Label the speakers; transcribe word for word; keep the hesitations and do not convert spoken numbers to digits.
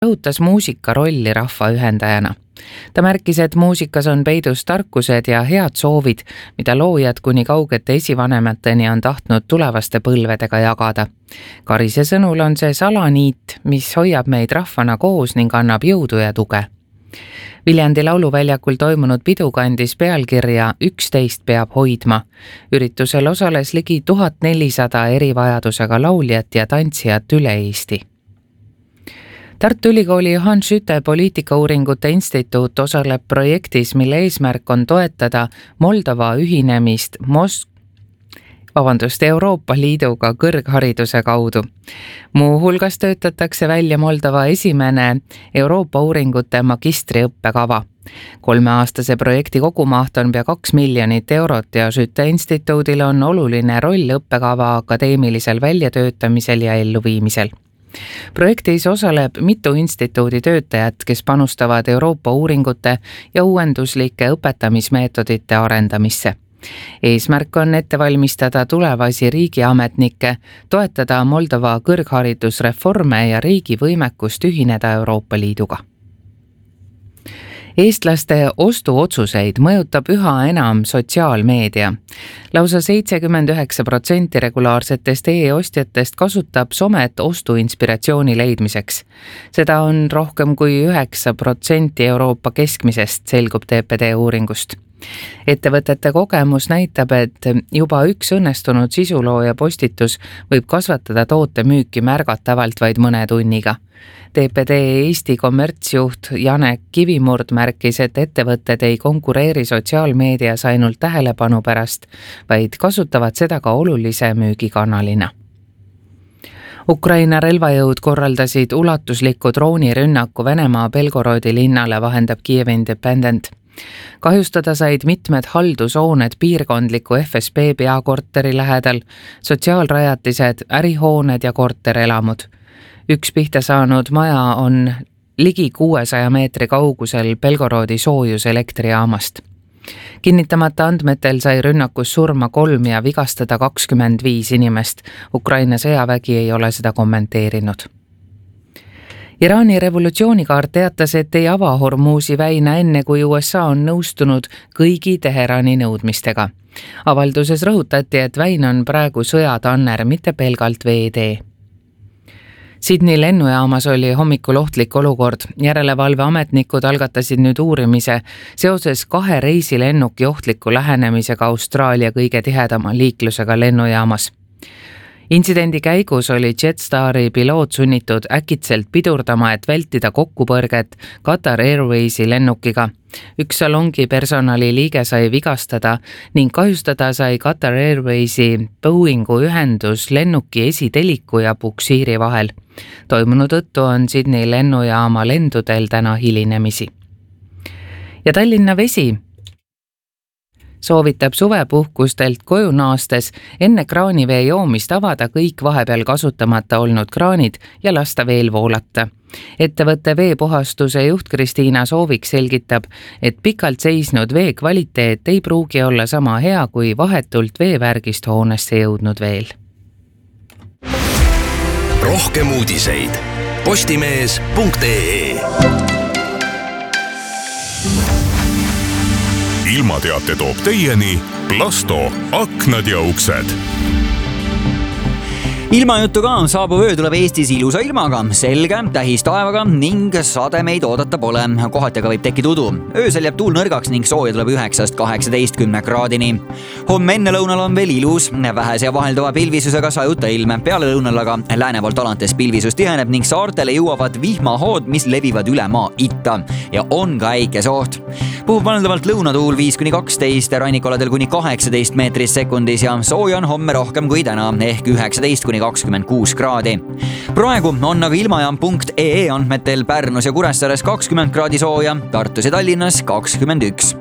Speaker 1: rõhutas muusika rolli rahva ühendajana. Ta märkis, et muusikas on peidus tarkused ja head soovid, mida loojad kuni kaugete esivanemateni on tahtnud tulevaste põlvedega jagada. Karise sõnul on see salaniit, mis hoiab meid rahvana koos ning annab jõudu ja tuge. Viljandi lauluväljakul toimunud pidu kandis pealkirja üksteist peab hoidma. Üritusel osales ligi tuhat nelisada erivajadusega lauljat ja tantsijat üle Eesti. Tartu Ülikooli Johan Skytte poliitikauuringute instituut osaleb projektis, mille eesmärk on toetada Moldova ühinemist Mos- vabandust, Euroopa Liiduga kõrghariduse kaudu. Muu hulgas töötatakse välja Moldova esimene Euroopa uuringute magistriõppekava. Kolmeaastase projekti kogumaht on pea kaks miljonit eurot ja Skytte instituudil on oluline roll õppekava akadeemilisel väljatöötamisel ja elluviimisel. Projektis osaleb mitu instituudi töötajat, kes panustavad Euroopa uuringute ja uuenduslike õpetamismeetodite arendamisse. Eesmärk on ette valmistada tulevasi riigiametnikke, toetada Moldova kõrgharidusreforme ja riigi võimekust ühineda Euroopa Liiduga. Eestlaste ostuotsuseid mõjutab üha enam sotsiaalmeedia. Lausa seitsekümmend üheksa protsenti regulaarsetest e-ostjatest kasutab somet ostuinspiratsiooni leidmiseks. Seda on rohkem kui üheksa protsenti Euroopa keskmisest, selgub T P D uuringust. Ettevõtete kogemus näitab, et juba üks õnnestunud sisulooja postitus võib kasvatada toote müüki märgatavalt vaid mõne tunniga. T P D Eesti kommertsjuht Janek Kivimurd märkis, et ettevõtted ei konkureeri sotsiaalmeedias ainult tähelepanu pärast, vaid kasutavad seda ka olulise müügikanalina. Ukraina relvajõud korraldasid ulatusliku droonirünnaku Venemaa Belgorodi linnale, vahendab Kiev Independent. Kahjustada said mitmed haldushooned piirkondliku F S B peakorteri lähedal, sotsiaalrajatised, ärihooned ja korterelamud. Üks pihta saanud maja on ligi kuuesaja meetri kaugusel Belgorodi soojuselektrijaamast. Kinnitamata andmetel sai rünnakus surma kolm ja vigastada kakskümmend viis inimest. Ukraina sõjavägi ei ole seda kommenteerinud. Iraani revolutsioonikaart teatas, et ei ava Hormuzi väina enne, kui U S A on nõustunud kõigi Teherani nõudmistega. Avalduses rõhutati, et väin on praegu sõjatanner, mitte pelgalt veetee. Sydney lennujaamas oli hommikul ohtlik olukord. Järelevalveametnikud algatasid nüüd uurimise seoses kahe reisilennuki ohtliku lähenemisega Austraalia kõige tihedama liiklusega lennujaamas. Intsidendi käigus oli Jetstari piloot sunnitud äkitselt pidurdama, et vältida kokkupõrget Qatar Airwaysi lennukiga. Üks salongi personali liige sai vigastada ning kahjustada sai Qatar Airwaysi Boeingu ühendus lennuki esiteliku ja puksiiri vahel. Toimunu tõttu on Sydney lennujaama lendudel täna hilinemisi. Ja Tallinna Vesi soovitab suvepuhkustelt koju naastes enne kraanivee joomist avada kõik vahepeal kasutamata olnud kraanid ja lasta veel voolata. Ettevõtte veepuhastuse juht Kristiina Soovik selgitab, et pikalt seisnud vee kvaliteet ei pruugi olla sama hea kui vahetult veevärgist hoonesse jõudnud veel.
Speaker 2: Rohkem uudiseid postimees punkt ee. Ilmateate toob teieni Plasto aknad ja uksed.
Speaker 3: Ilmajutuga saabuv öö tuleb Eestis ilusa ilmaga, selge, tähistaevaga ning sademeid oodata pole. Kohati aga võib tekkida udu. Öösel jääb tuul nõrgaks ning sooja tuleb üheksast kaheksateistkümne kraadini. Homme enne lõunal on veel ilus, vähese ja vahelduva pilvisusega sajuta ilm. Peale lõunal aga lääne poolt alates pilvisus tiheneb ning saartele jõuavad vihmahood, mis levivad üle maa itta ja on ka äikesoht. Puhub valdavalt lõunatuul viis kuni kaksteist, rannikoladel kuni kaheksateist meetris sekundis ja sooja on homme rohkem kui täna ehk üheksateist kuni kakskümmend kuus kraadi. Praegu on aga ilmajaam punkt ee andmetel Pärnus ja Kuressaares kakskümmend kraadi sooja, Tartus ja Tallinnas kakskümmend üks.